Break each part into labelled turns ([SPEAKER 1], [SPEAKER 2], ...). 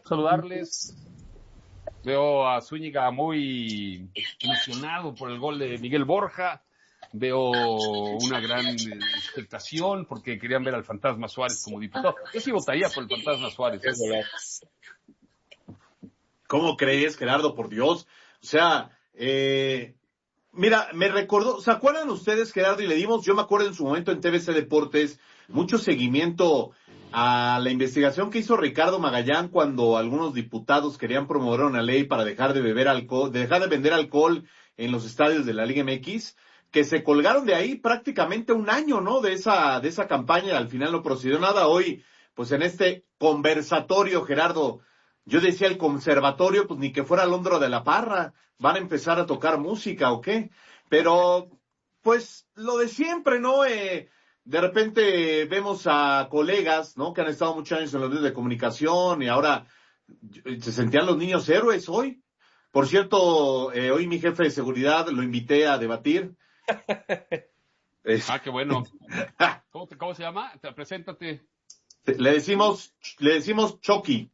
[SPEAKER 1] Saludarles. Veo a Zúñiga muy emocionado por el gol de Miguel Borja. Veo una gran expectación porque querían ver al Fantasma Suárez como diputado. Yo sí votaría por el Fantasma Suárez.
[SPEAKER 2] ¿Cómo crees, Gerardo? Por Dios. O sea, mira, me recordó, ¿se acuerdan ustedes, Gerardo? Y le dimos, yo me acuerdo en su momento en TVC Deportes, mucho seguimiento a la investigación que hizo Ricardo Magallán cuando algunos diputados querían promover una ley para dejar de beber alcohol, dejar de vender alcohol en los estadios de la Liga MX, que se colgaron de ahí prácticamente un año, ¿no? De esa campaña, al final no procedió nada. Hoy, pues en este conversatorio, Gerardo, yo decía el conservatorio, pues ni que fuera Londra de la Parra, van a empezar a tocar música o qué, pero pues lo de siempre, ¿no? De repente vemos a colegas, ¿no? Que han estado muchos años en los medios de comunicación y ahora se sentían los niños héroes hoy. Por cierto, hoy mi jefe de seguridad lo invité a debatir.
[SPEAKER 1] Qué bueno. ¿Cómo se llama? Preséntate.
[SPEAKER 2] Le decimos Chucky.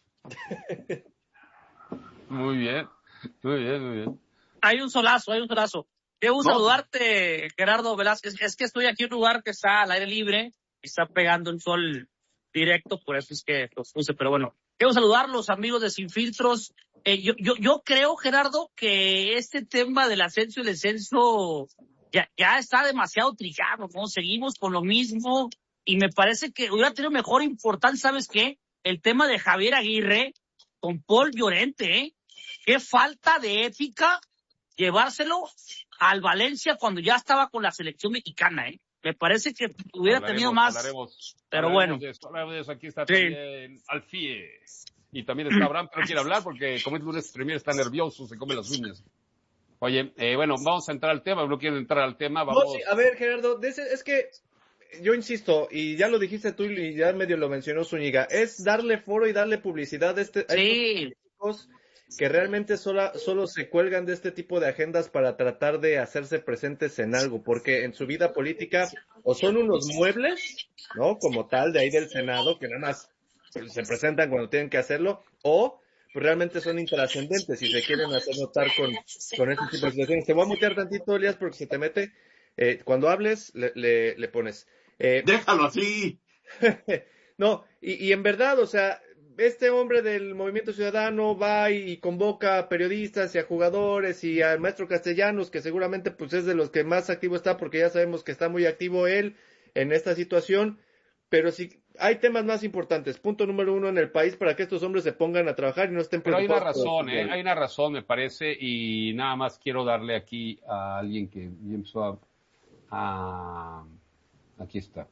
[SPEAKER 1] Muy bien.
[SPEAKER 3] Hay un solazo. Quiero saludarte, Gerardo Velázquez. Es que estoy aquí en un lugar que está al aire libre y está pegando el sol directo, por eso es que los puse, pero bueno. Quiero saludar a los amigos de Sin Filtros. Yo creo, Gerardo, que este tema del ascenso y el descenso ya está demasiado trillado, ¿no? Seguimos con lo mismo y me parece que hubiera tenido mejor importancia, ¿sabes qué? El tema de Javier Aguirre con Paul Llorente, ¿eh? Qué falta de ética llevárselo al Valencia cuando ya estaba con la selección mexicana, ¿eh? Me parece que hubiera tenido más. Pero bueno.
[SPEAKER 1] De eso. Aquí está también Alfie. Y también está Abraham, que no quiere hablar porque como es lunes Premier está nervioso, se come las uñas. Oye, bueno, vamos a entrar al tema. ¿No quieren entrar al tema? Vamos.
[SPEAKER 4] No, sí, a ver, Gerardo, es que yo insisto, y ya lo dijiste tú y ya medio lo mencionó Zúñiga, es darle foro y darle publicidad a estos políticos que realmente solo se cuelgan de este tipo de agendas para tratar de hacerse presentes en algo, porque en su vida política o son unos muebles, ¿no? Como tal, de ahí del Senado, que nada más se presentan cuando tienen que hacerlo, o pues realmente son intrascendentes y se quieren hacer notar con este tipo de situaciones. Te voy a mutear tantito, Elías, porque se te mete. Cuando hables, le pones.
[SPEAKER 2] Déjalo así.
[SPEAKER 4] No, y en verdad, o sea, este hombre del Movimiento Ciudadano va y convoca a periodistas y a jugadores y al maestro Castellanos, que seguramente pues es de los que más activo está, porque ya sabemos que está muy activo él en esta situación, pero si hay temas más importantes, punto número 1 en el país para que estos hombres se pongan a trabajar y no estén preocupados.
[SPEAKER 1] Pero hay una razón, me parece, y nada más quiero darle aquí a alguien que empezó aquí está.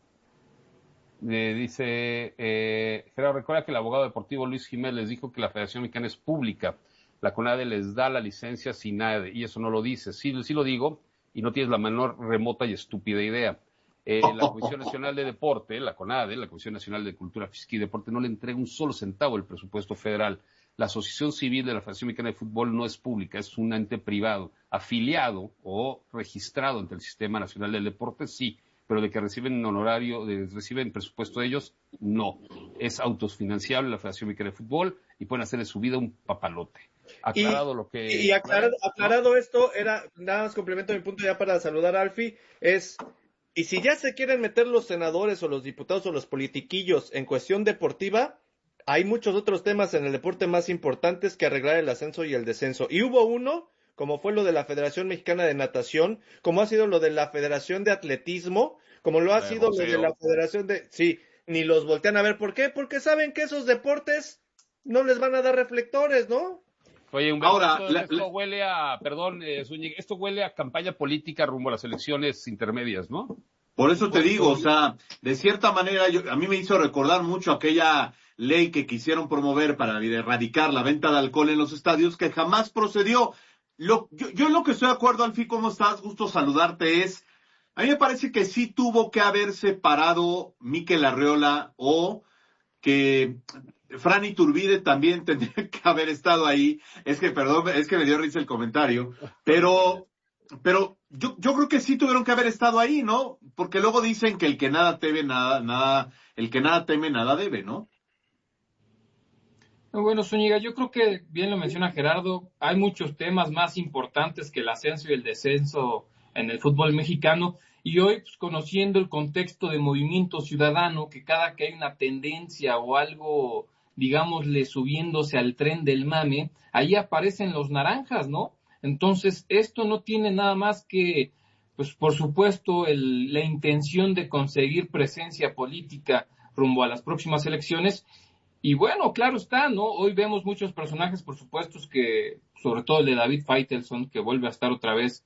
[SPEAKER 1] Dice, Gerardo, recuerda que el abogado deportivo Luis Jiménez les dijo que la Federación Mexicana es pública, la CONADE les da la licencia sin nada, y eso no lo dice. Sí lo digo, y no tienes la menor remota y estúpida idea. La Comisión Nacional de Deporte, la CONADE, la Comisión Nacional de Cultura Física y Deporte, no le entrega un solo centavo del presupuesto federal. La Asociación Civil de la Federación Mexicana de Fútbol no es pública, es un ente privado, afiliado o registrado ante el Sistema Nacional del Deporte, sí, pero de que reciben honorario, reciben presupuesto de ellos, no. Es autofinanciable la Federación Mexicana de Fútbol y pueden hacer de su vida un papalote. Aclarado lo que...
[SPEAKER 4] Y aclarado esto, era, nada más complemento mi punto ya para saludar a Alfie, y si ya se quieren meter los senadores o los diputados o los politiquillos en cuestión deportiva, hay muchos otros temas en el deporte más importantes que arreglar el ascenso y el descenso. Y hubo uno, como fue lo de la Federación Mexicana de Natación, como ha sido lo de la Federación de Atletismo, como lo ha sido lo de la Federación de... Sí, ni los voltean a ver. ¿Por qué? Porque saben que esos deportes no les van a dar reflectores, ¿no?
[SPEAKER 1] Oye, Humberto, esto huele a, Zúñiga, esto huele a campaña política rumbo a las elecciones intermedias, ¿no?
[SPEAKER 2] Por eso te digo, o sea, de cierta manera, a mí me hizo recordar mucho aquella ley que quisieron promover para erradicar la venta de alcohol en los estadios, que jamás procedió. Yo lo que estoy de acuerdo, Alfie, ¿cómo estás? Gusto saludarte, a mí me parece que sí tuvo que haberse parado Mikel Arriola o que Fran Iturbide también tendría que haber estado ahí. Es que me dio risa el comentario, pero yo creo que sí tuvieron que haber estado ahí, ¿no? Porque luego dicen que el que nada teme, nada debe, ¿no?
[SPEAKER 5] Bueno, Zúñiga, yo creo que bien lo menciona Gerardo, hay muchos temas más importantes que el ascenso y el descenso en el fútbol mexicano, y hoy, pues, conociendo el contexto de movimiento ciudadano, que cada que hay una tendencia o algo, digámosle, subiéndose al tren del mame, ahí aparecen los naranjas, ¿no? Entonces, esto no tiene nada más que, pues, por supuesto, la intención de conseguir presencia política rumbo a las próximas elecciones. Y bueno, claro está, ¿no? Hoy vemos muchos personajes, por supuesto, que, sobre todo el de David Faitelson, que vuelve a estar otra vez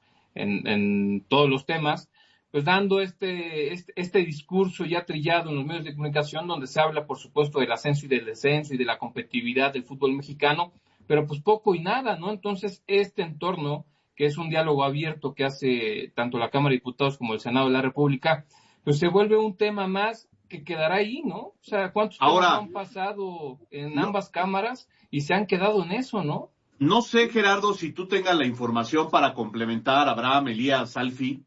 [SPEAKER 5] en todos los temas, pues dando este discurso ya trillado en los medios de comunicación, donde se habla, por supuesto, del ascenso y del descenso y de la competitividad del fútbol mexicano, pero pues poco y nada, ¿no? Entonces, este entorno, que es un diálogo abierto que hace tanto la Cámara de Diputados como el Senado de la República, pues se vuelve un tema más que quedará ahí, ¿no? O sea, ¿cuántos temas han pasado en ambas cámaras y se han quedado en eso, ¿no?
[SPEAKER 2] No sé, Gerardo, si tú tengas la información para complementar a Abraham, Elías, Alfi,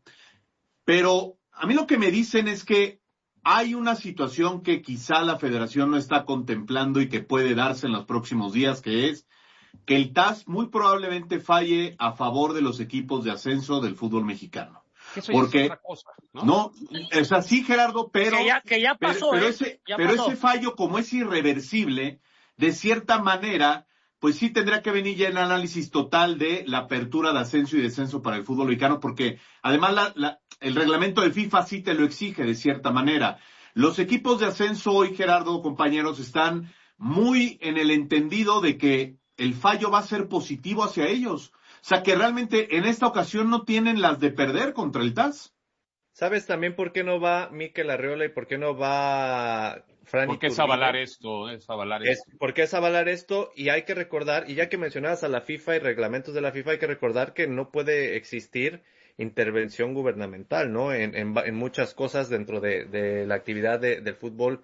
[SPEAKER 2] pero a mí lo que me dicen es que hay una situación que quizá la federación no está contemplando y que puede darse en los próximos días, que es que el TAS muy probablemente falle a favor de los equipos de ascenso del fútbol mexicano.
[SPEAKER 1] Eso
[SPEAKER 2] porque
[SPEAKER 1] es otra cosa, ¿no?
[SPEAKER 2] O sea, sí, Gerardo, pero
[SPEAKER 3] que ya pasó,
[SPEAKER 2] pero ese fallo, como es irreversible, de cierta manera, pues sí tendrá que venir ya el análisis total de la apertura de ascenso y descenso para el fútbol mexicano, porque además el reglamento de FIFA sí te lo exige de cierta manera. Los equipos de ascenso hoy, Gerardo, compañeros, están muy en el entendido de que el fallo va a ser positivo hacia ellos. O sea, que realmente en esta ocasión no tienen las de perder contra el TAS.
[SPEAKER 4] ¿Sabes también por qué no va Mikel Arriola y por qué no va Fran?
[SPEAKER 1] Porque es avalar esto,
[SPEAKER 4] Porque es avalar esto, y hay que recordar, y ya que mencionabas a la FIFA y reglamentos de la FIFA, hay que recordar que no puede existir intervención gubernamental, ¿no? En muchas cosas dentro de la actividad del fútbol.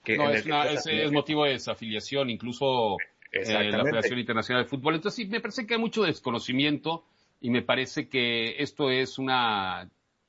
[SPEAKER 1] Es motivo de desafiliación, incluso la Federación Internacional de Fútbol. Entonces sí, me parece que hay mucho desconocimiento y me parece que esto es una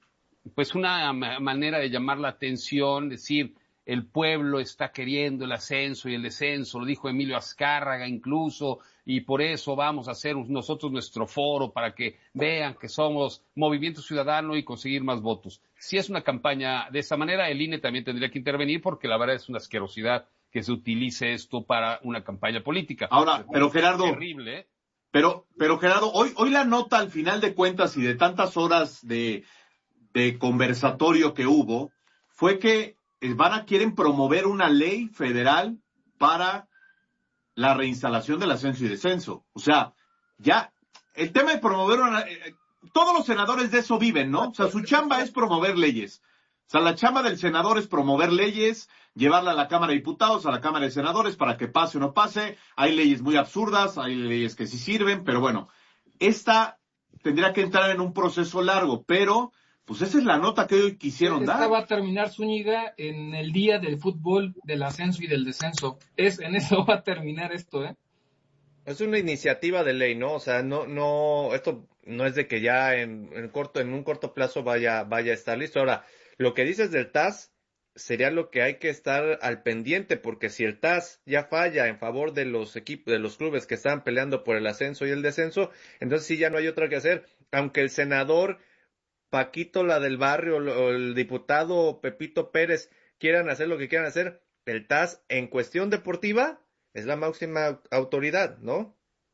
[SPEAKER 1] manera de llamar la atención, decir, el pueblo está queriendo el ascenso y el descenso, lo dijo Emilio Azcárraga incluso, y por eso vamos a hacer nosotros nuestro foro para que vean que somos movimiento ciudadano y conseguir más votos. Si es una campaña de esa manera, el INE también tendría que intervenir, porque la verdad es una asquerosidad que se utilice esto para una campaña política.
[SPEAKER 2] Ahora, pero Gerardo,
[SPEAKER 1] terrible, ¿eh?
[SPEAKER 2] Pero Gerardo, hoy la nota, al final de cuentas y de tantas horas de conversatorio que hubo, fue que quieren promover una ley federal para la reinstalación del ascenso y descenso. O sea, ya, el tema de promover todos los senadores de eso viven, ¿no? O sea, su chamba es promover leyes. O sea, la chamba del senador es promover leyes, llevarla a la Cámara de Diputados, a la Cámara de Senadores, para que pase o no pase. Hay leyes muy absurdas, hay leyes que sí sirven, pero bueno, esta tendría que entrar en un proceso largo, pero pues esa es la nota que hoy quisieron dar.
[SPEAKER 5] Esta va a terminar, Zúñiga, en el día del fútbol, del ascenso y del descenso. En eso va a terminar esto, ¿eh?
[SPEAKER 4] Es una iniciativa de ley, ¿no? O sea, esto no es de que ya en un corto plazo vaya a estar listo. Ahora, lo que dices del TAS sería lo que hay que estar al pendiente, porque si el TAS ya falla en favor de los equipos, de los clubes que están peleando por el ascenso y el descenso, entonces sí ya no hay otra que hacer. Aunque el senador Paquito, la del barrio, o el diputado Pepito Pérez quieran hacer lo que quieran hacer, el TAS en cuestión deportiva es la máxima autoridad, ¿no?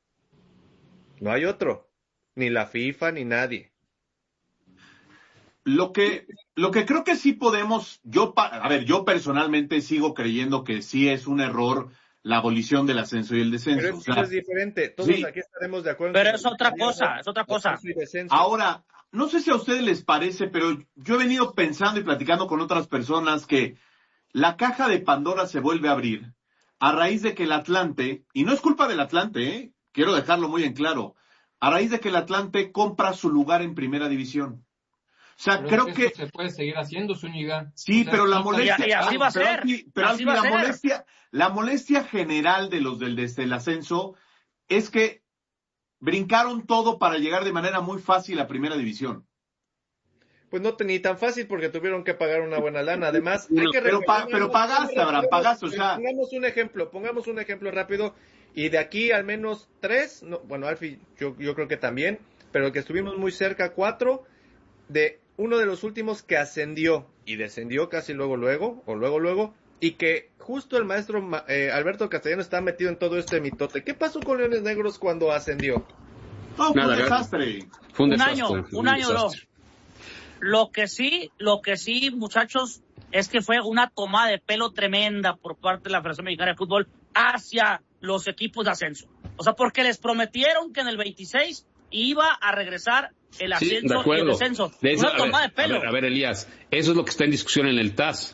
[SPEAKER 4] No hay otro, ni la FIFA ni nadie.
[SPEAKER 2] Lo que creo que sí podemos, yo personalmente sigo creyendo que sí es un error la abolición del ascenso y el descenso.
[SPEAKER 4] Pero eso es diferente, todos aquí estaremos de acuerdo.
[SPEAKER 3] Pero es otra cosa.
[SPEAKER 2] Ahora, no sé si a ustedes les parece, pero yo he venido pensando y platicando con otras personas que la caja de Pandora se vuelve a abrir a raíz de que el Atlante, y no es culpa del Atlante, quiero dejarlo muy en claro, a raíz de que el Atlante compra su lugar en Primera División. O sea,
[SPEAKER 5] pero
[SPEAKER 2] creo que
[SPEAKER 5] se puede seguir haciendo, Zúñiga.
[SPEAKER 2] Sí, pero la molestia,
[SPEAKER 3] y así va a ser.
[SPEAKER 2] La molestia general de los desde el ascenso es que brincaron todo para llegar de manera muy fácil a Primera División.
[SPEAKER 4] pues no ni tan fácil porque tuvieron que pagar una buena lana. Además,
[SPEAKER 2] pero pagaste, Abraham, pagaste, o sea.
[SPEAKER 4] Pongamos un ejemplo rápido, y de aquí al menos 3, bueno, Alfie, yo creo que también, pero que estuvimos muy cerca, 4, de uno de los últimos que ascendió y descendió casi luego, y que justo el maestro Alberto Castellano está metido en todo este mitote. ¿Qué pasó con Leones Negros cuando ascendió?
[SPEAKER 2] No, fue un desastre.
[SPEAKER 1] Fue un
[SPEAKER 3] año duró. Lo que sí, muchachos, es que fue una tomada de pelo tremenda por parte de la Federación Mexicana de Fútbol hacia los equipos de ascenso. O sea, porque les prometieron que en el 26 iba a regresar el ascenso y el descenso. Una tomada de pelo.
[SPEAKER 1] A ver, Elías, eso es lo que está en discusión en el TAS.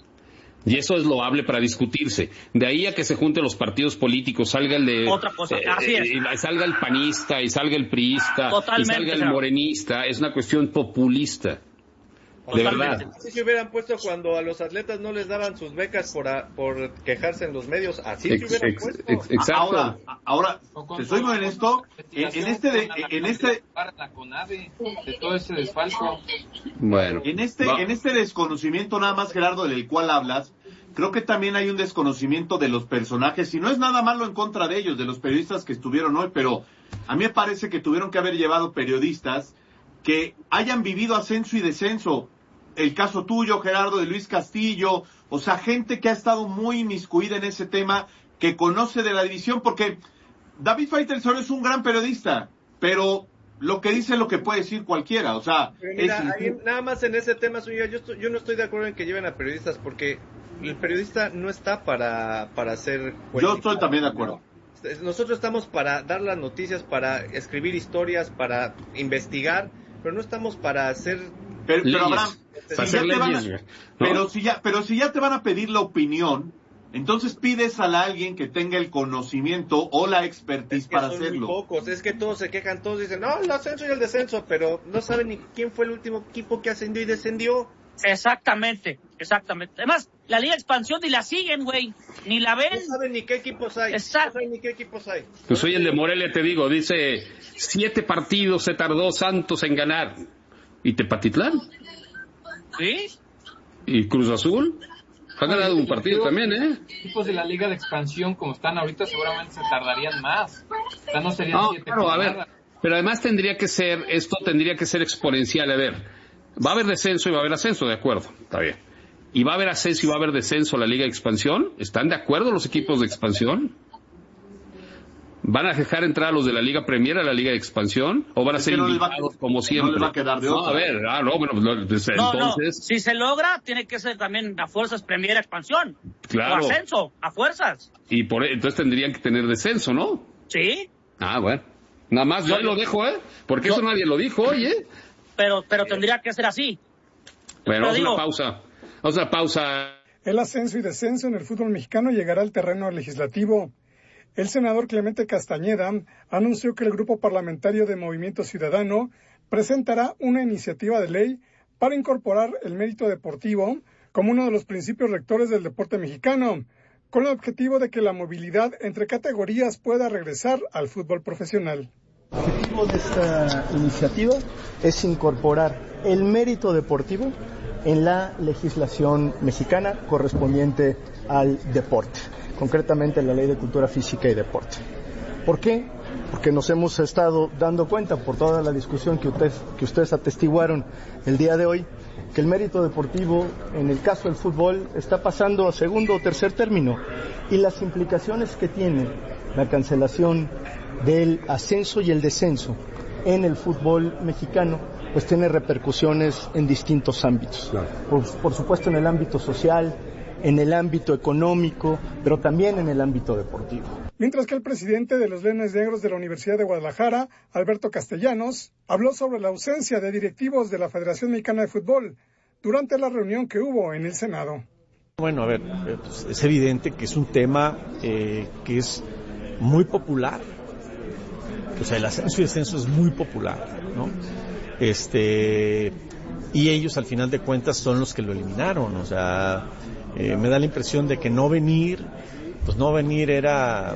[SPEAKER 1] Y eso es loable para discutirse. De ahí a que se junten los partidos políticos, salga el de...
[SPEAKER 3] Otra cosa, así es.
[SPEAKER 1] Salga el panista, y salga el priista,
[SPEAKER 3] totalmente,
[SPEAKER 1] y salga el morenista, es una cuestión populista. De verdad.
[SPEAKER 4] Así se hubieran puesto cuando a los atletas no les daban sus becas por quejarse en los medios. Así se hubieran puesto.
[SPEAKER 2] Exacto. Ahora, te soy muy honesto, en este
[SPEAKER 5] la CONADE, de todo ese desfalco.
[SPEAKER 1] Bueno.
[SPEAKER 2] En este desconocimiento nada más, Gerardo, del cual hablas, creo que también hay un desconocimiento de los personajes, y no es nada malo en contra de ellos, de los periodistas que estuvieron hoy, pero a mí me parece que tuvieron que haber llevado periodistas que hayan vivido ascenso y descenso. El caso tuyo, Gerardo, de Luis Castillo, o sea, gente que ha estado muy inmiscuida en ese tema, que conoce de la división, porque David Faitelson es un gran periodista, pero lo que dice es lo que puede decir cualquiera, o sea...
[SPEAKER 4] Mira, nada más en ese tema, yo no estoy de acuerdo en que lleven a periodistas, porque el periodista no está para hacer...
[SPEAKER 2] Yo estoy también de acuerdo.
[SPEAKER 4] Nosotros estamos para dar las noticias, para escribir historias, para investigar, pero no estamos para hacer...
[SPEAKER 2] Pero Abraham, si ya te van a pedir la opinión, entonces pides a alguien que tenga el conocimiento o la expertise para hacerlo.
[SPEAKER 4] Muy pocos, es que todos se quejan, todos dicen, no, el ascenso y el descenso, pero no saben ni quién fue el último equipo que ascendió y descendió.
[SPEAKER 3] Exactamente. Además, la Liga de Expansión ni la siguen, güey, ni la ven.
[SPEAKER 4] No saben ni qué equipos hay.
[SPEAKER 3] Exacto.
[SPEAKER 4] No saben ni qué equipos hay.
[SPEAKER 1] Pues soy el de Morelia, te digo, dice, 7 partidos se tardó Santos en ganar. ¿Y Tepatitlán?
[SPEAKER 3] ¿Sí?
[SPEAKER 1] ¿Y Cruz Azul? Han ganado un partido también, ¿eh?
[SPEAKER 5] Equipos de la Liga de Expansión, como están ahorita, seguramente se tardarían más. O sea, no serían 7
[SPEAKER 1] claro, a ver, pero además tendría que ser exponencial. A ver, va a haber descenso y va a haber ascenso, de acuerdo, está bien. ¿Y va a haber ascenso y va a haber descenso a la Liga de Expansión? ¿Están de acuerdo los equipos de expansión? ¿Van a dejar entrar a los de la Liga Premier a la Liga de Expansión? ¿O van a ser invitados como siempre?
[SPEAKER 2] No les va a quedar de otra.
[SPEAKER 1] A ver, entonces...
[SPEAKER 3] No. Si se logra, tiene que ser también a fuerzas Premier Expansión.
[SPEAKER 1] Claro.
[SPEAKER 3] O ascenso, a fuerzas.
[SPEAKER 1] Y entonces tendrían que tener descenso, ¿no?
[SPEAKER 3] Sí.
[SPEAKER 1] Bueno. Nada más yo lo dejo, porque eso nadie lo dijo hoy,
[SPEAKER 3] Pero tendría que ser así.
[SPEAKER 1] Bueno, vamos a una pausa.
[SPEAKER 6] El ascenso y descenso en el fútbol mexicano llegará al terreno legislativo. El senador Clemente Castañeda anunció que el grupo parlamentario de Movimiento Ciudadano presentará una iniciativa de ley para incorporar el mérito deportivo como uno de los principios rectores del deporte mexicano, con el objetivo de que la movilidad entre categorías pueda regresar al fútbol profesional.
[SPEAKER 7] El objetivo de esta iniciativa es incorporar el mérito deportivo en la legislación mexicana correspondiente al deporte, concretamente la Ley de Cultura Física y Deporte. ¿Por qué? Porque nos hemos estado dando cuenta por toda la discusión que ustedes atestiguaron el día de hoy, que el mérito deportivo en el caso del fútbol está pasando a segundo o tercer término, y las implicaciones que tiene la cancelación del ascenso y el descenso en el fútbol mexicano pues tiene repercusiones en distintos ámbitos. Claro. Por supuesto en el ámbito social, en el ámbito económico, pero también en el ámbito deportivo.
[SPEAKER 6] Mientras que el presidente de los Leones Negros de la Universidad de Guadalajara, Alberto Castellanos, habló sobre la ausencia de directivos de la Federación Mexicana de Fútbol durante la reunión que hubo en el Senado.
[SPEAKER 8] Bueno, a ver, pues es evidente que es un tema que es muy popular. O sea, el ascenso y descenso es muy popular, ¿no? Y ellos al final de cuentas son los que lo eliminaron, o sea, me da la impresión de que no venir era,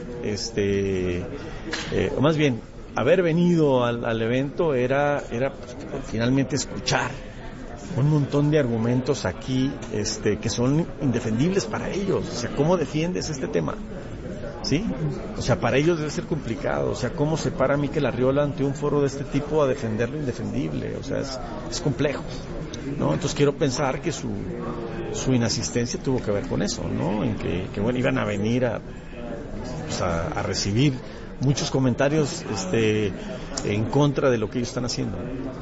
[SPEAKER 8] o más bien, haber venido al evento era pues, finalmente escuchar un montón de argumentos aquí que son indefendibles para ellos. O sea, ¿cómo defiendes este tema? ¿Sí? O sea, para ellos debe ser complicado. O sea, ¿cómo se para Mikel Arriola ante un foro de este tipo a defender lo indefendible? O sea, es complejo, ¿no? Entonces quiero pensar que su inasistencia tuvo que ver con eso, ¿no? En que bueno, iban a venir a recibir muchos comentarios en contra de lo que ellos están haciendo.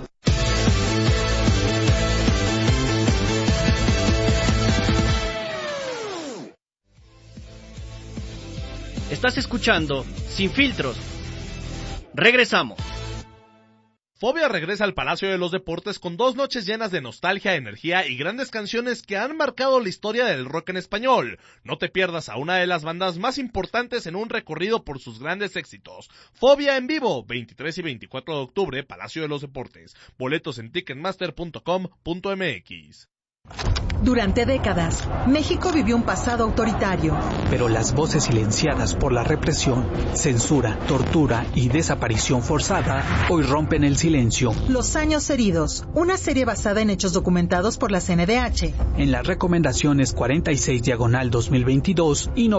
[SPEAKER 9] Estás escuchando Sin Filtros. Regresamos.
[SPEAKER 10] Fobia regresa al Palacio de los Deportes con 2 noches llenas de nostalgia, energía y grandes canciones que han marcado la historia del rock en español. No te pierdas a una de las bandas más importantes en un recorrido por sus grandes éxitos. Fobia en vivo, 23 y 24 de octubre, Palacio de los Deportes. Boletos en ticketmaster.com.mx.
[SPEAKER 11] Durante décadas, México vivió un pasado autoritario.
[SPEAKER 12] Pero las voces silenciadas por la represión, censura, tortura y desaparición forzada hoy rompen el silencio.
[SPEAKER 11] Los años heridos, una serie basada en hechos documentados por la CNDH.
[SPEAKER 12] En las recomendaciones 46/2022 y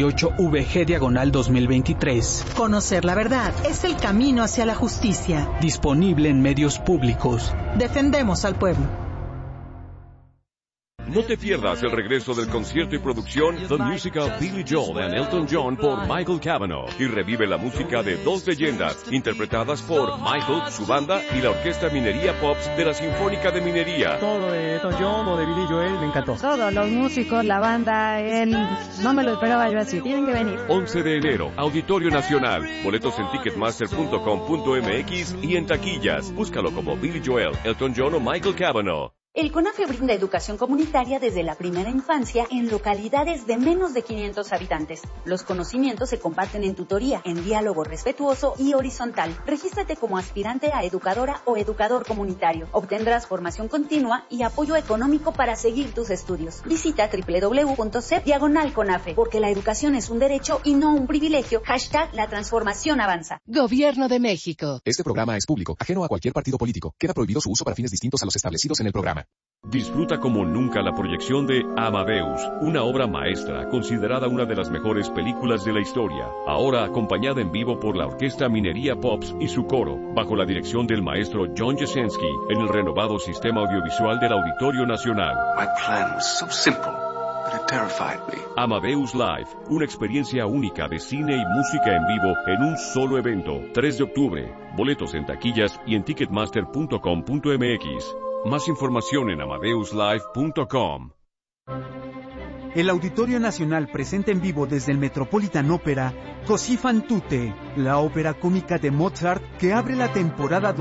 [SPEAKER 12] 98/VG/2023.
[SPEAKER 11] Conocer la verdad es el camino hacia la justicia.
[SPEAKER 12] Disponible en medios públicos.
[SPEAKER 11] Defendemos al pueblo.
[SPEAKER 13] No te pierdas el regreso del concierto y producción The Musical Billy Joel and Elton John por Michael Cavanaugh y revive la música de 2 leyendas interpretadas por Michael, su banda y la Orquesta Minería Pops de la Sinfónica de Minería.
[SPEAKER 14] Todo de Elton John o de Billy Joel me encantó.
[SPEAKER 15] Todos los músicos, la banda, no me lo esperaba yo así. Tienen que venir.
[SPEAKER 13] 11 de enero, Auditorio Nacional. Boletos en ticketmaster.com.mx y en taquillas. Búscalo como Billy Joel, Elton John o Michael Cavanaugh.
[SPEAKER 16] El CONAFE brinda educación comunitaria desde la primera infancia en localidades de menos de 500 habitantes. Los conocimientos se comparten en tutoría, en diálogo respetuoso y horizontal. Regístrate como aspirante a educadora o educador comunitario. Obtendrás formación continua y apoyo económico para seguir tus estudios. Visita www.cep/CONAFE, porque la educación es un derecho y no un privilegio. #La transformación avanza.
[SPEAKER 17] Gobierno de México.
[SPEAKER 18] Este programa es público, ajeno a cualquier partido político. Queda prohibido su uso para fines distintos a los establecidos en el programa.
[SPEAKER 13] Disfruta como nunca la proyección de Amadeus, una obra maestra considerada una de las mejores películas de la historia, ahora acompañada en vivo por la Orquesta Minería Pops y su coro, bajo la dirección del maestro John Jasenski, en el renovado sistema audiovisual del Auditorio Nacional.
[SPEAKER 19] My plan was so simple, but it terrified me.
[SPEAKER 13] Amadeus Live, una experiencia única de cine y música en vivo en un solo evento, 3 de octubre. Boletos en taquillas y en ticketmaster.com.mx. Más información en amadeuslive.com.
[SPEAKER 20] El Auditorio Nacional presenta en vivo desde el Metropolitan Opera Così fan tutte, la ópera cómica de Mozart que abre la temporada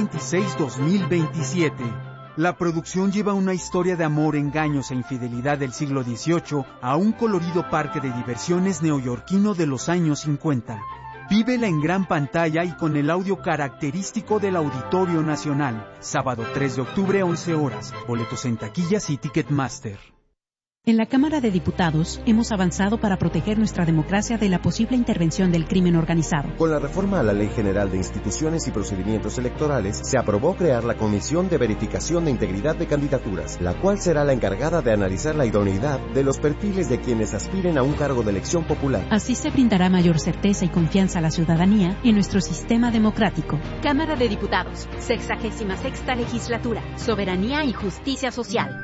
[SPEAKER 20] 2026-2027. La producción lleva una historia de amor, engaños e infidelidad del siglo XVIII a un colorido parque de diversiones neoyorquino de los años 50. Vívela en gran pantalla y con el audio característico del Auditorio Nacional. Sábado 3 de octubre, 11 horas. Boletos en taquillas y Ticketmaster.
[SPEAKER 21] En la Cámara de Diputados hemos avanzado para proteger nuestra democracia de la posible intervención del crimen organizado.
[SPEAKER 22] Con la reforma a la Ley General de Instituciones y Procedimientos Electorales, se aprobó crear la Comisión de Verificación de Integridad de Candidaturas, la cual será la encargada de analizar la idoneidad de los perfiles de quienes aspiren a un cargo de elección popular.
[SPEAKER 21] Así se brindará mayor certeza y confianza a la ciudadanía en nuestro sistema democrático.
[SPEAKER 23] Cámara de Diputados, 66ª Legislatura, Soberanía y Justicia Social.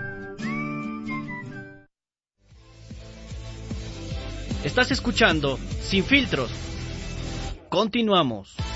[SPEAKER 9] Estás escuchando Sin Filtros. Continuamos.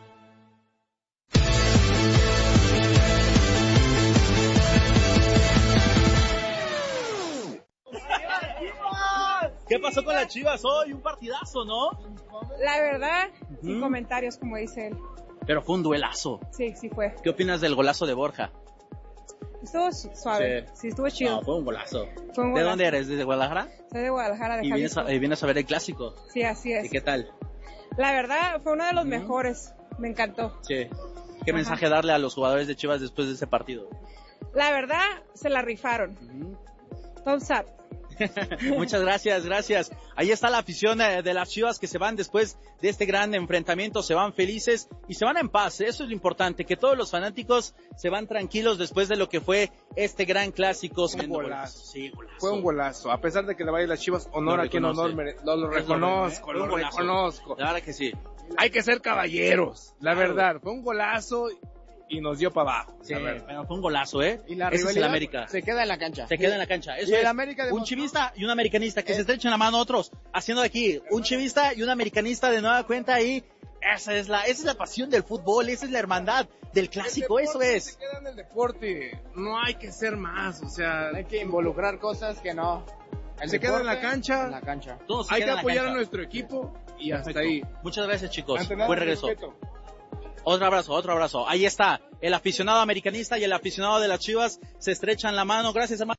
[SPEAKER 24] ¿Qué pasó con las Chivas hoy? Un partidazo, ¿no?
[SPEAKER 25] La verdad, sin comentarios, como dice él.
[SPEAKER 24] Pero fue un duelazo.
[SPEAKER 25] Sí, sí fue.
[SPEAKER 24] ¿Qué opinas del golazo de Borja?
[SPEAKER 25] Estuvo suave, sí, estuvo chido.
[SPEAKER 24] No, fue un golazo.
[SPEAKER 25] Fue un golazo.
[SPEAKER 24] ¿De dónde eres? ¿De Guadalajara?
[SPEAKER 25] Soy de Guadalajara, de Jalisco.
[SPEAKER 24] ¿Y vienes a ver el clásico?
[SPEAKER 25] Sí, así es.
[SPEAKER 24] ¿Y qué tal?
[SPEAKER 25] La verdad, fue uno de los mejores. Me encantó.
[SPEAKER 24] Sí. ¿Qué mensaje darle a los jugadores de Chivas después de ese partido?
[SPEAKER 25] La verdad, se la rifaron. Thumbs up.
[SPEAKER 24] Muchas gracias. Ahí está la afición de las Chivas que se van después de este gran enfrentamiento, se van felices y se van en paz. Eso es lo importante, que todos los fanáticos se van tranquilos después de lo que fue este gran clásico.
[SPEAKER 2] Fue un golazo.
[SPEAKER 24] Sí, golazo.
[SPEAKER 2] Fue un golazo. A pesar de que le vaya a las Chivas, honor a quien honor merece. Lo reconozco.
[SPEAKER 24] La verdad que sí.
[SPEAKER 2] Hay que ser caballeros, la verdad. Fue un golazo y nos dio para abajo.
[SPEAKER 24] Sí, pero fue un golazo, ¿eh?
[SPEAKER 2] Y la
[SPEAKER 24] ese es el América.
[SPEAKER 2] se queda en la cancha.
[SPEAKER 24] Eso es. Un chivista y un americanista que se estrechen la mano otros, haciendo de aquí un chivista y un americanista de nueva cuenta ahí. Esa es la pasión del fútbol, esa es la hermandad del clásico, eso es.
[SPEAKER 2] Se queda en el deporte, no hay que ser más, o sea, hay que involucrar cosas que no. Se queda en la cancha. Hay que apoyar a nuestro equipo y hasta ahí.
[SPEAKER 24] Muchas gracias, chicos. Buen regreso. Otro abrazo. Ahí está. El aficionado americanista y el aficionado de las Chivas se estrechan la mano. Gracias, hermano.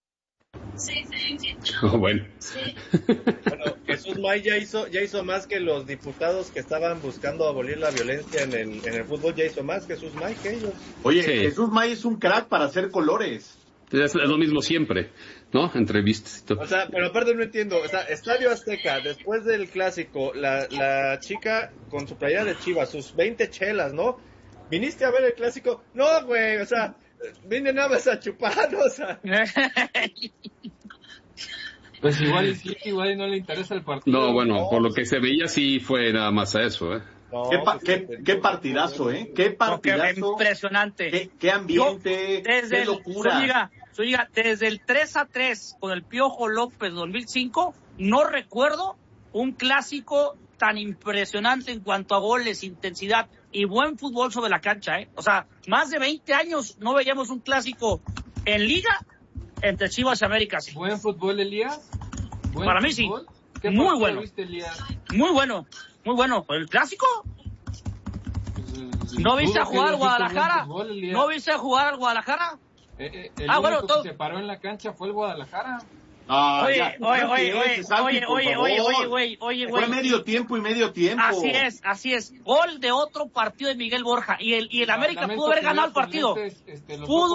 [SPEAKER 1] Bueno.
[SPEAKER 3] Bueno, Jesús May ya hizo más que los diputados que estaban buscando abolir la violencia en el fútbol. Ya hizo más Jesús May que ellos.
[SPEAKER 4] Oye, sí. Jesús May es un crack para hacer colores.
[SPEAKER 1] Es lo mismo siempre, ¿no? Entrevistas y todo.
[SPEAKER 3] O sea, pero aparte no entiendo. O sea, Estadio Azteca, después del clásico, la chica con su playera de Chivas, sus 20 chelas, ¿no? ¿Viniste a ver el clásico? No, güey, o sea, vine nada más a chupar, o sea.
[SPEAKER 5] Pues igual no le interesa el partido.
[SPEAKER 1] No, bueno, por lo que se veía sí fue nada más a eso, ¿eh?
[SPEAKER 4] No, qué partidazo, ¿eh? Qué partidazo.
[SPEAKER 17] Impresionante.
[SPEAKER 4] Qué ambiente, qué locura.
[SPEAKER 17] Zúñiga, desde el 3-3 con el Piojo López 2005, no recuerdo un clásico tan impresionante en cuanto a goles, intensidad y buen fútbol sobre la cancha, ¿eh? O sea, más de 20 años no veíamos un clásico en Liga entre Chivas y América. Sí.
[SPEAKER 5] ¿Buen fútbol, Elías?
[SPEAKER 17] Para mí sí. Muy bueno. Viste, Elías? Muy bueno. ¿El clásico? ¿No viste a jugar al Guadalajara? ¿No viste a jugar al Guadalajara?
[SPEAKER 5] El único que se paró en la cancha fue el Guadalajara.
[SPEAKER 17] Oye,
[SPEAKER 4] fue medio tiempo.
[SPEAKER 17] Así es. Gol de otro partido de Miguel Borja. Y el América pudo haber ganado el partido. Pudo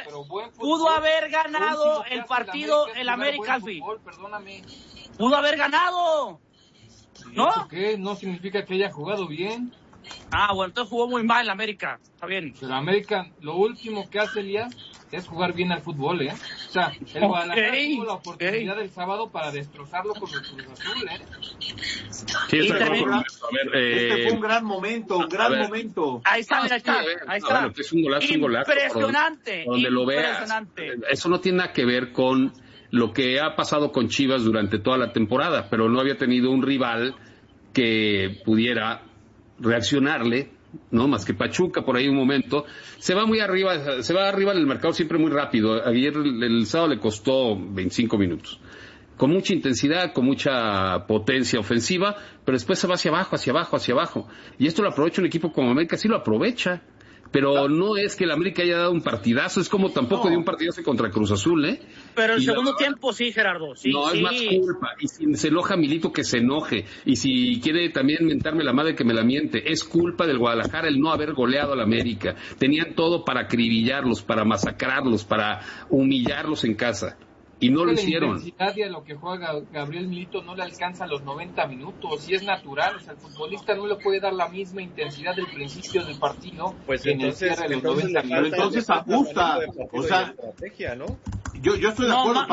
[SPEAKER 17] haber ganado el partido el América al fin. Pudo haber ganado. ¿No?
[SPEAKER 5] ¿Qué? No significa que haya jugado bien.
[SPEAKER 17] Bueno, entonces jugó muy mal el América. Está bien.
[SPEAKER 5] Pero América, lo último que hace Elías es jugar bien al fútbol, ¿eh? O sea, el Guadalajara tuvo la oportunidad del sábado para destrozarlo con el Cruz Azul, ¿eh?
[SPEAKER 4] Sí, este fue un gran momento,
[SPEAKER 17] Ahí está.
[SPEAKER 1] Bueno, es un golazo.
[SPEAKER 17] Impresionante.
[SPEAKER 1] Donde lo veas. Eso no tiene nada que ver con lo que ha pasado con Chivas durante toda la temporada, pero no había tenido un rival que pudiera reaccionarle, no más que Pachuca por ahí un momento. Se va arriba en el marcador siempre muy rápido. Ayer el sábado le costó 25 minutos. Con mucha intensidad, con mucha potencia ofensiva, pero después se va hacia abajo. Y esto lo aprovecha un equipo como América, sí lo aprovecha. Pero no es que el América haya dado un partidazo, es como tampoco dio un partidazo contra Cruz Azul, ¿eh?
[SPEAKER 17] Pero el segundo tiempo sí, Gerardo. Sí,
[SPEAKER 1] no, es más culpa. Y si se enoja Milito, que se enoje. Y si quiere también mentarme la madre, que me la miente. Es culpa del Guadalajara el no haber goleado al América. Tenían todo para acribillarlos, para masacrarlos, para humillarlos en casa. Y no lo hicieron.
[SPEAKER 5] La intensidad de lo que juega Gabriel Milito no le alcanza los 90 minutos, y es natural. O sea, el futbolista no le puede dar la misma intensidad del principio del partido.
[SPEAKER 3] Pues
[SPEAKER 5] en el cierre de los 90 minutos.
[SPEAKER 4] Entonces ajusta. O sea,
[SPEAKER 3] ¿no?
[SPEAKER 4] Yo estoy de acuerdo.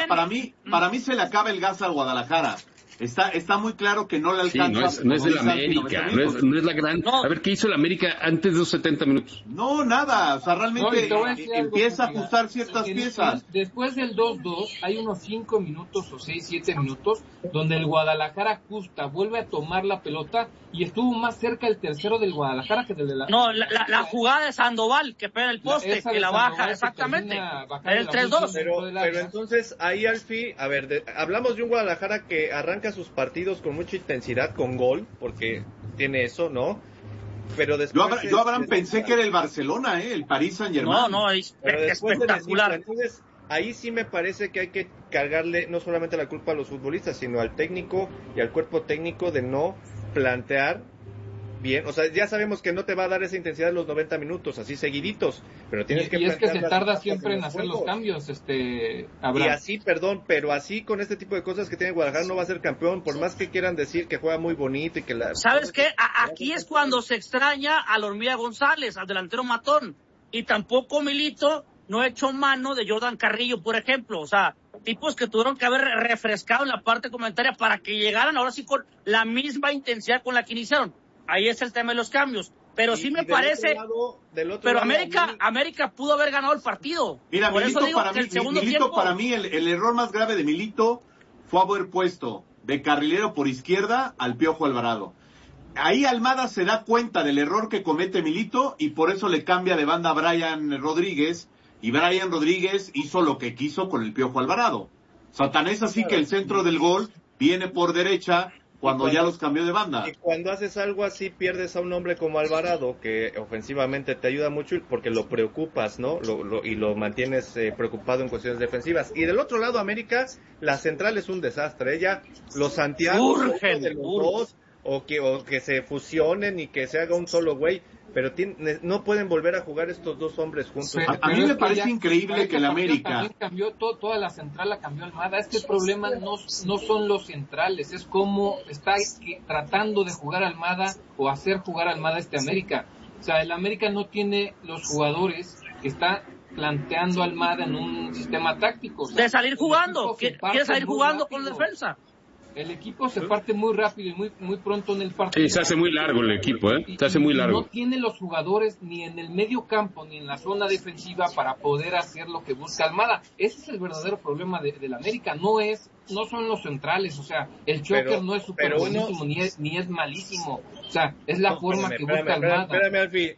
[SPEAKER 4] Para mí se le acaba el gas al Guadalajara. Está muy claro que no le alcanza.
[SPEAKER 1] Sí, no es del América, no es la gran... No. A ver, ¿qué hizo el América antes de los 70 minutos?
[SPEAKER 4] No, nada, o sea, realmente empieza a ajustar ciertas piezas.
[SPEAKER 5] Después del 2-2, hay unos 5 minutos o 6, 7 minutos, donde el Guadalajara ajusta, vuelve a tomar la pelota, y estuvo más cerca el tercero del Guadalajara que del de la...
[SPEAKER 17] No, la jugada de Sandoval, que pega el poste, que la baja, exactamente. El 3-2.
[SPEAKER 3] Pero entonces, ahí al fin, a ver, hablamos de un Guadalajara que arranca sus partidos con mucha intensidad, con gol, porque tiene eso, ¿no? Pero después...
[SPEAKER 4] Yo Abraham, pensé que era el Barcelona, el Paris Saint-Germain.
[SPEAKER 17] No, es espectacular.
[SPEAKER 3] Entonces, ahí sí me parece que hay que cargarle no solamente la culpa a los futbolistas, sino al técnico y al cuerpo técnico de no plantear bien, o sea, ya sabemos que no te va a dar esa intensidad los 90 minutos, así seguiditos, pero tienes que...
[SPEAKER 5] Y es que se tarda siempre en hacer los cambios,
[SPEAKER 3] Abraham. Y así, pero así con este tipo de cosas que tiene Guadalajara no va a ser campeón, por más que quieran decir que juega muy bonito y que la...
[SPEAKER 17] ¿Sabes qué? Aquí es cuando se extraña a la Hormiga González, al delantero matón, y tampoco Milito no ha hecho mano de Jordan Carrillo, por ejemplo, o sea, tipos que tuvieron que haber refrescado en la parte comentaria para que llegaran ahora sí con la misma intensidad con la que iniciaron. Ahí es el tema de los cambios. Pero sí me parece... Pero América pudo haber ganado el partido.
[SPEAKER 4] Mira, Milito para mí, el error más grave de Milito fue haber puesto de carrilero por izquierda al Piojo Alvarado. Ahí Almada se da cuenta del error que comete Milito y por eso le cambia de banda a Brian Rodríguez. Y Brian Rodríguez hizo lo que quiso con el Piojo Alvarado. Tan es así que el centro del gol viene por derecha cuando ya los cambió de banda.
[SPEAKER 3] Y cuando haces algo así, pierdes a un hombre como Alvarado, que ofensivamente te ayuda mucho porque lo preocupas, ¿no? Y lo mantienes preocupado en cuestiones defensivas. Y del otro lado, América, la central es un desastre. Ella, los Santiago de los dos, o que se fusionen y que se haga un solo güey. Pero no pueden volver a jugar estos dos hombres juntos.
[SPEAKER 4] A mí me parece increíble que el América...
[SPEAKER 5] También cambió toda la central, la cambió Almada. El problema no son los centrales, es cómo está tratando de jugar Almada o hacer jugar Almada América. O sea, el América no tiene los jugadores que está planteando Almada en un sistema táctico. O sea,
[SPEAKER 17] de salir jugando, quiere salir jugando con defensa.
[SPEAKER 5] El equipo se parte muy rápido y muy pronto en el partido.
[SPEAKER 1] Sí, se hace muy largo el equipo, se hace muy largo.
[SPEAKER 5] No tiene los jugadores ni en el medio campo ni en la zona defensiva para poder hacer lo que busca Almada. Ese es el verdadero problema del América. No son los centrales, o sea, el choker no es súper buenísimo ni es malísimo. O sea, es la forma que busca Almada.
[SPEAKER 3] Espérame, Alfie,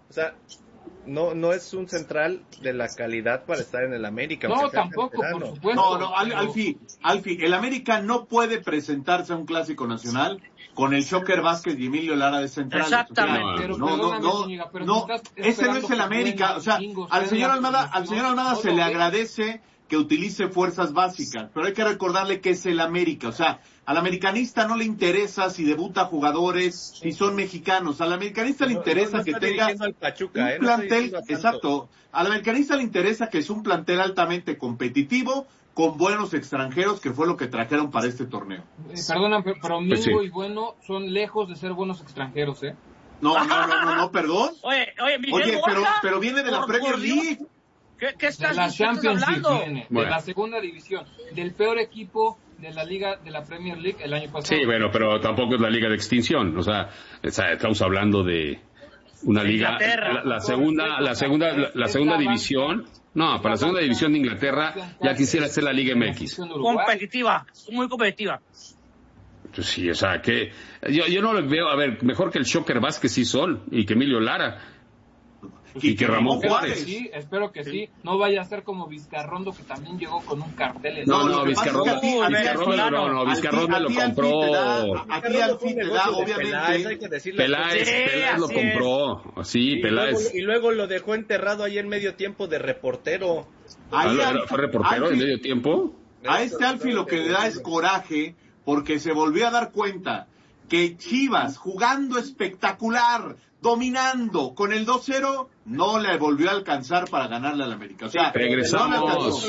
[SPEAKER 3] no es un central de la calidad para estar en el América.
[SPEAKER 5] No, tampoco, por supuesto.
[SPEAKER 4] No, Alfie, el América no puede presentarse a un clásico nacional con el Shocker Vázquez y Emilio Lara de central.
[SPEAKER 17] Exactamente.
[SPEAKER 4] No, ese no es el América. O sea, al señor Almada se le agradece que utilice fuerzas básicas, pero hay que recordarle que es el América. O sea, al americanista no le interesa si debuta jugadores, si son mexicanos. Al americanista le interesa que tenga un plantel, exacto. Al americanista le interesa que es un plantel altamente competitivo, con buenos extranjeros, que fue lo que trajeron para este torneo.
[SPEAKER 5] Perdona, pero Mingo y Bueno son lejos de ser buenos extranjeros, ¿eh?
[SPEAKER 4] No, perdón.
[SPEAKER 17] Oye, Miguel Borja,
[SPEAKER 4] pero viene de la Premier League.
[SPEAKER 17] ¿Qué estás
[SPEAKER 5] de la Championship
[SPEAKER 17] hablando?
[SPEAKER 5] De la segunda división, del peor equipo de la liga de la Premier League el año pasado.
[SPEAKER 1] Sí, bueno, pero tampoco es la liga de extinción, o sea estamos hablando de una liga, la segunda división. No, para la segunda división de Inglaterra ya quisiera ser la Liga MX.
[SPEAKER 17] Competitiva, muy competitiva.
[SPEAKER 1] Pues sí, o sea, que yo no lo veo, a ver, mejor que el Shocker Vázquez sí son, y que Emilio Lara. Y que Ramón Juárez.
[SPEAKER 5] Sí, espero que sí. No vaya a ser como Vizcarrondo, que también llegó con un cartel.
[SPEAKER 1] No, Vizcarrondo me lo compró.
[SPEAKER 4] Aquí Alfie te da, obviamente.
[SPEAKER 1] Peláez lo compró. Sí, Peláez.
[SPEAKER 3] Y luego lo dejó enterrado ahí en medio tiempo de reportero.
[SPEAKER 1] ¿Fue reportero en medio tiempo?
[SPEAKER 4] A Alfie lo que le da es coraje, porque se volvió a dar cuenta que Chivas, jugando espectacular, dominando con el 2-0, no le volvió a alcanzar para ganarle al América. O sea,
[SPEAKER 1] regresamos.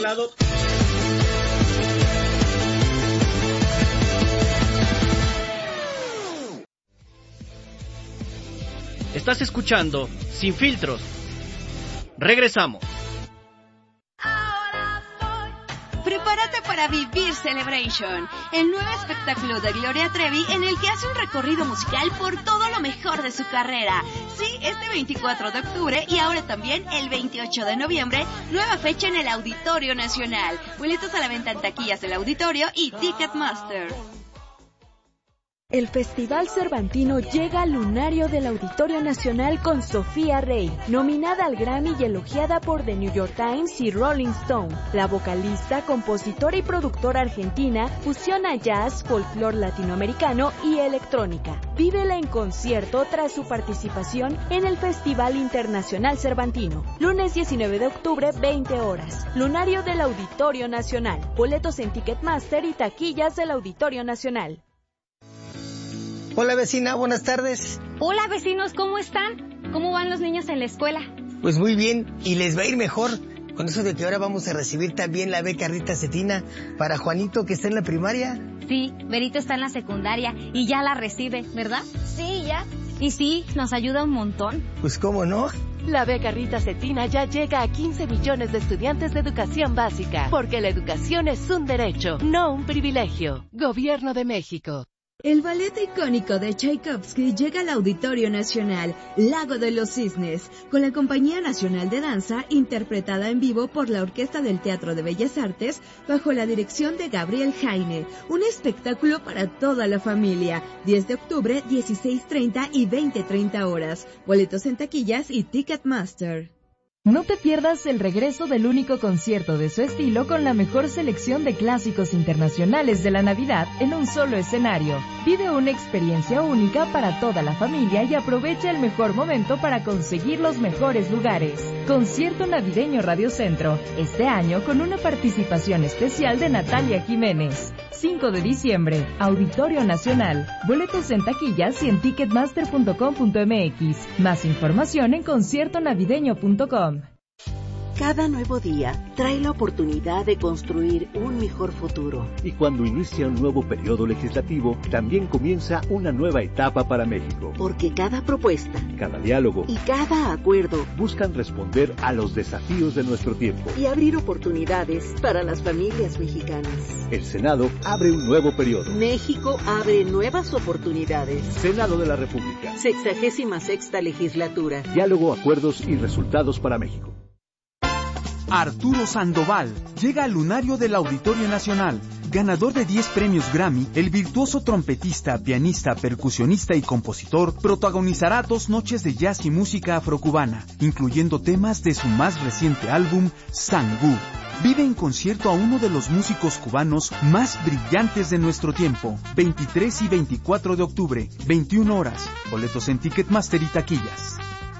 [SPEAKER 9] Estás escuchando Sin Filtros. Regresamos.
[SPEAKER 6] Prepárate para vivir Celebration, el nuevo espectáculo de Gloria Trevi en el que hace un recorrido musical por todo lo mejor de su carrera. Sí, este 24 de octubre y ahora también el 28 de noviembre, nueva fecha en el Auditorio Nacional. Boletos a la venta en taquillas del auditorio y Ticketmaster.
[SPEAKER 7] El Festival Cervantino llega al lunario del Auditorio Nacional con Sofía Rey, nominada al Grammy y elogiada por The New York Times y Rolling Stone. La vocalista, compositora y productora argentina fusiona jazz, folclore latinoamericano y electrónica. Vívela en concierto tras su participación en el Festival Internacional Cervantino. Lunes 19 de octubre, 20 horas. Lunario del Auditorio Nacional. Boletos en Ticketmaster y taquillas del Auditorio Nacional.
[SPEAKER 8] Hola vecina, buenas tardes.
[SPEAKER 10] Hola vecinos, ¿cómo están? ¿Cómo van los niños en la escuela?
[SPEAKER 8] Pues muy bien, y les va a ir mejor con eso de que ahora vamos a recibir también la beca Rita Cetina para Juanito que está en la primaria.
[SPEAKER 10] Sí, Berito está en la secundaria y ya la recibe, ¿verdad?
[SPEAKER 11] Sí, ya.
[SPEAKER 10] Y sí, nos ayuda un montón.
[SPEAKER 8] Pues cómo no.
[SPEAKER 12] La beca Rita Cetina ya llega a 15 millones de estudiantes de educación básica, porque la educación es un derecho, no un privilegio. Gobierno de México.
[SPEAKER 14] El ballet icónico de Tchaikovsky llega al Auditorio Nacional, Lago de los Cisnes, con la Compañía Nacional de Danza, interpretada en vivo por la Orquesta del Teatro de Bellas Artes, bajo la dirección de Gabriel Jaine. Un espectáculo para toda la familia. 10 de octubre, 16:30 y 20:30 horas. Boletos en taquillas y Ticketmaster.
[SPEAKER 21] No te pierdas el regreso del único concierto de su estilo con la mejor selección de clásicos internacionales de la Navidad en un solo escenario. Vive una experiencia única para toda la familia y aprovecha el mejor momento para conseguir los mejores lugares. Concierto Navideño Radio Centro, este año con una participación especial de Natalia Jiménez. 5 de diciembre, Auditorio Nacional. Boletos en taquillas y en ticketmaster.com.mx. Más información en conciertonavideño.com.
[SPEAKER 26] Cada nuevo día trae la oportunidad de construir un mejor futuro.
[SPEAKER 27] Y cuando inicia un nuevo periodo legislativo, también comienza una nueva etapa para México.
[SPEAKER 26] Porque cada propuesta,
[SPEAKER 27] cada diálogo
[SPEAKER 26] y cada acuerdo
[SPEAKER 27] buscan responder a los desafíos de nuestro tiempo
[SPEAKER 26] y abrir oportunidades para las familias mexicanas.
[SPEAKER 27] El Senado abre un nuevo periodo.
[SPEAKER 26] México abre nuevas oportunidades.
[SPEAKER 27] Senado de la República.
[SPEAKER 26] 66ª legislatura.
[SPEAKER 27] Diálogo, acuerdos y resultados para México.
[SPEAKER 20] Arturo Sandoval llega al lunario del Auditorio Nacional. Ganador de 10 premios Grammy, el virtuoso trompetista, pianista, percusionista y compositor protagonizará 2 noches de jazz y música afrocubana, incluyendo temas de su más reciente álbum, Sangú. Vive en concierto a uno de los músicos cubanos más brillantes de nuestro tiempo. 23 y 24 de octubre, 21 horas. Boletos en Ticketmaster y taquillas.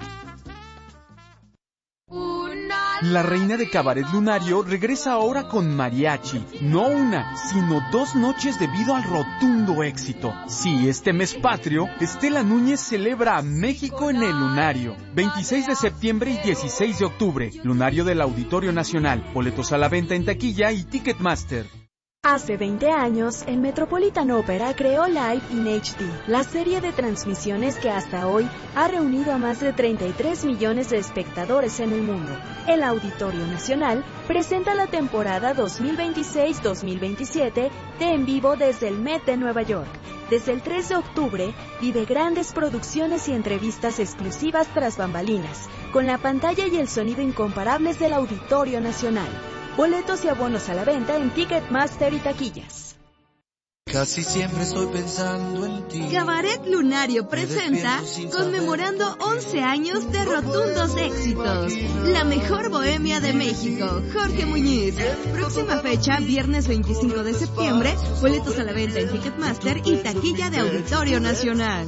[SPEAKER 20] La reina de Cabaret Lunario regresa ahora con mariachi. No una, sino 2 noches debido al rotundo éxito. Sí, este mes patrio, Estela Núñez celebra a México en el Lunario. 26 de septiembre y 16 de octubre. Lunario del Auditorio Nacional. Boletos a la venta en taquilla y Ticketmaster.
[SPEAKER 7] Hace 20 años, el Metropolitan Opera creó Live in HD, la serie de transmisiones que hasta hoy ha reunido a más de 33 millones de espectadores en el mundo. El Auditorio Nacional presenta la temporada 2026-2027 de En Vivo desde el Met de Nueva York. Desde el 3 de octubre, vive grandes producciones y entrevistas exclusivas tras bambalinas, con la pantalla y el sonido incomparables del Auditorio Nacional. Boletos y abonos a la venta en Ticketmaster y taquillas.
[SPEAKER 28] Casi siempre estoy pensando en ti.
[SPEAKER 14] Cabaret Lunario presenta conmemorando 11 años de rotundos éxitos. La mejor bohemia de México, Jorge Muñiz. Próxima fecha, viernes 25 de septiembre. Boletos a la venta en Ticketmaster y taquilla de Auditorio Nacional.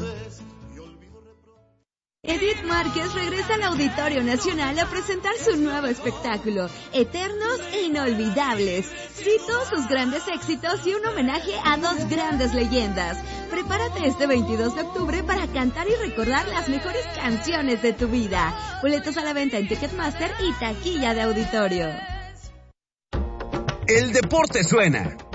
[SPEAKER 14] Edith Márquez regresa al Auditorio Nacional a presentar su nuevo espectáculo, Eternos e Inolvidables. Cito sus grandes éxitos y un homenaje a 2 grandes leyendas. Prepárate este 22 de octubre para cantar y recordar las mejores canciones de tu vida. Boletos a la venta en Ticketmaster y taquilla de Auditorio.
[SPEAKER 29] El deporte suena.